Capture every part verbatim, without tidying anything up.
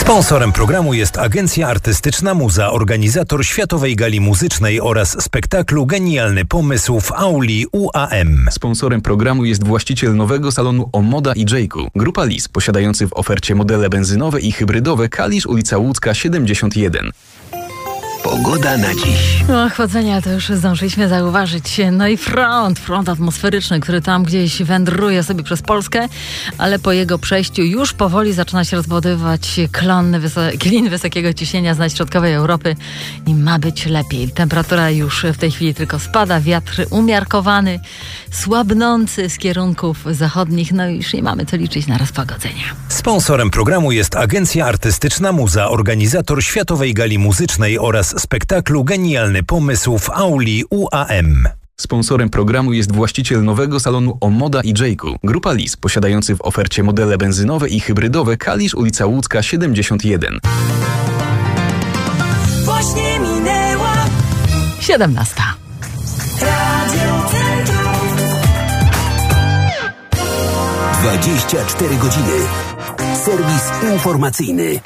Sponsorem programu jest Agencja Artystyczna Muza, organizator Światowej Gali Muzycznej oraz spektaklu Genialny Pomysł w auli U A M. Sponsorem programu jest właściciel nowego salonu Omoda i Jayku. Grupa Lis, posiadający w ofercie modele benzynowe i hybrydowe Kalisz, ulica Łódzka siedemdziesiąt jeden. Pogoda na dziś. No, chłodzenia to już zdążyliśmy zauważyć. No i front, front atmosferyczny, który tam gdzieś wędruje sobie przez Polskę, ale po jego przejściu już powoli zaczyna się rozbudowywać klon wyso- klin wysokiego ciśnienia z środkowej Europy i ma być lepiej. Temperatura już w tej chwili tylko spada, wiatr umiarkowany, słabnący z kierunków zachodnich, no i już nie mamy co liczyć na rozpogodzenia. Sponsorem programu jest Agencja Artystyczna Muza, organizator Światowej Gali Muzycznej oraz spektaklu Genialny Pomysł w auli U A M. Sponsorem programu jest właściciel nowego salonu Omoda i Jayku. Grupa Lis, posiadający w ofercie modele benzynowe i hybrydowe Kalisz, ulica Łódzka siedemdziesiąt jeden. Właśnie minęła siedemnasta. Radio Centrum. dwadzieścia cztery godziny. Serwis informacyjny.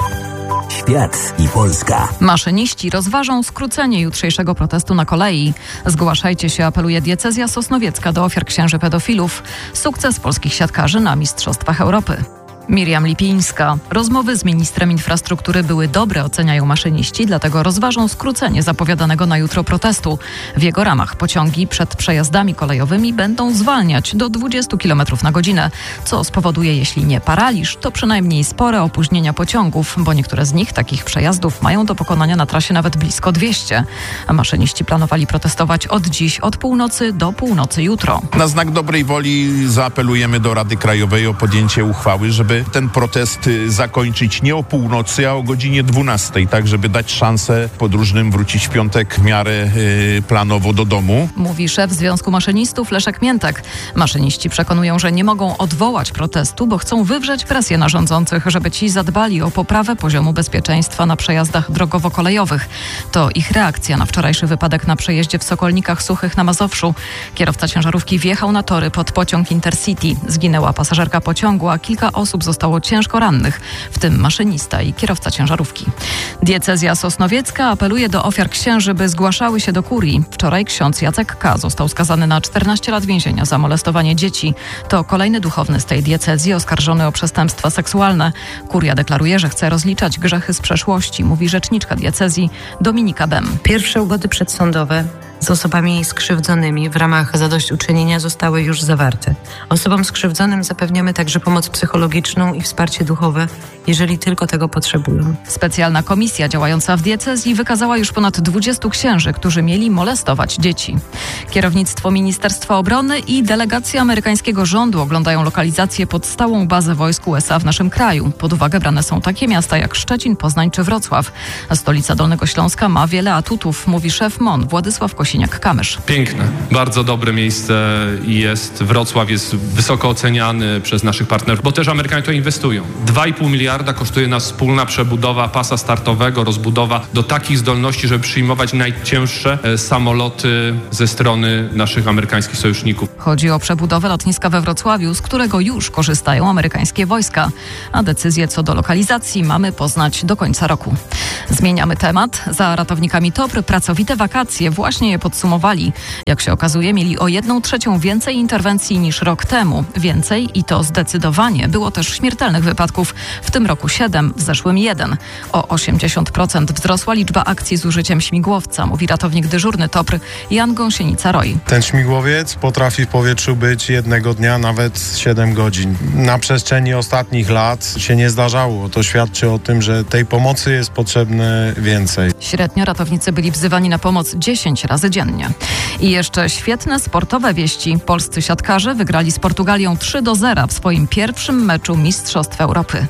Świat i Polska. Maszyniści rozważą skrócenie jutrzejszego protestu na kolei. Zgłaszajcie się, apeluje diecezja sosnowiecka do ofiar księży pedofilów. Sukces polskich siatkarzy na Mistrzostwach Europy. Miriam Lipińska. Rozmowy z ministrem infrastruktury były dobre, oceniają maszyniści, dlatego rozważą skrócenie zapowiadanego na jutro protestu. W jego ramach pociągi przed przejazdami kolejowymi będą zwalniać do dwudziestu kilometrów na godzinę, co spowoduje, jeśli nie paraliż, to przynajmniej spore opóźnienia pociągów, bo niektóre z nich, takich przejazdów, mają do pokonania na trasie nawet blisko dwieście. A maszyniści planowali protestować od dziś, od północy do północy jutro. Na znak dobrej woli zaapelujemy do Rady Krajowej o podjęcie uchwały, żeby ten protest zakończyć nie o północy, a o godzinie dwunastej, tak żeby dać szansę podróżnym wrócić w piątek w miarę yy, planowo do domu. Mówi szef Związku Maszynistów Leszek Miętek. Maszyniści przekonują, że nie mogą odwołać protestu, bo chcą wywrzeć presję na rządzących, żeby ci zadbali o poprawę poziomu bezpieczeństwa na przejazdach drogowo-kolejowych. To ich reakcja na wczorajszy wypadek na przejeździe w Sokolnikach Suchych na Mazowszu. Kierowca ciężarówki wjechał na tory pod pociąg Intercity. Zginęła pasażerka pociągu, a kilka osób zostało ciężko rannych, w tym maszynista i kierowca ciężarówki. Diecezja sosnowiecka apeluje do ofiar księży, by zgłaszały się do kurii. Wczoraj ksiądz Jacek K. został skazany na czternaście lat więzienia za molestowanie dzieci. To kolejny duchowny z tej diecezji oskarżony o przestępstwa seksualne. Kuria deklaruje, że chce rozliczać grzechy z przeszłości, mówi rzeczniczka diecezji Dominika Bem. Pierwsze ugody przedsądowe z osobami skrzywdzonymi w ramach zadośćuczynienia zostały już zawarte. Osobom skrzywdzonym zapewniamy także pomoc psychologiczną i wsparcie duchowe, jeżeli tylko tego potrzebują. Specjalna komisja działająca w diecezji wykazała już ponad dwudziestu księży, którzy mieli molestować dzieci. Kierownictwo Ministerstwa Obrony i delegacja amerykańskiego rządu oglądają lokalizację pod stałą bazę wojsk U S A w naszym kraju. Pod uwagę brane są takie miasta jak Szczecin, Poznań czy Wrocław. A stolica Dolnego Śląska ma wiele atutów, mówi szef M O N Władysław Kosiniak-Kamysz. Piękne, bardzo dobre miejsce i jest. Wrocław jest wysoko oceniany przez naszych partnerów, bo też Amerykanie to inwestują. dwa i pół miliarda kosztuje nas wspólna przebudowa pasa startowego, rozbudowa do takich zdolności, żeby przyjmować najcięższe e, samoloty ze strony naszych amerykańskich sojuszników. Chodzi o przebudowę lotniska we Wrocławiu, z którego już korzystają amerykańskie wojska, a decyzję co do lokalizacji mamy poznać do końca roku. Zmieniamy temat. Za ratownikami T O P R pracowite wakacje właśnie je podsumowali. Jak się okazuje, mieli o jedną trzecią więcej interwencji niż rok temu. Więcej i to zdecydowanie. Było też śmiertelnych wypadków. W tym roku siedem, w zeszłym jeden. O osiemdziesiąt procent wzrosła liczba akcji z użyciem śmigłowca, mówi ratownik dyżurny T O P R Jan Gąsienica-Roy. Ten śmigłowiec potrafi w powietrzu być jednego dnia nawet siedem godzin. Na przestrzeni ostatnich lat się nie zdarzało. To świadczy o tym, że tej pomocy jest potrzebne więcej. Średnio ratownicy byli wzywani na pomoc dziesięć razy dziennie. I jeszcze świetne sportowe wieści. Polscy siatkarze wygrali z Portugalią trzy do zera w swoim pierwszym meczu Mistrzostw Europy.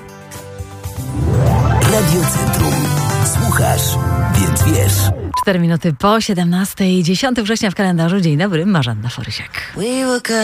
Radio Centrum. Słuchasz, więc wiesz. Cztery minuty po siedemnastej, dziesiątego września w kalendarzu. Dzień dobry, Marzanna Forysiak.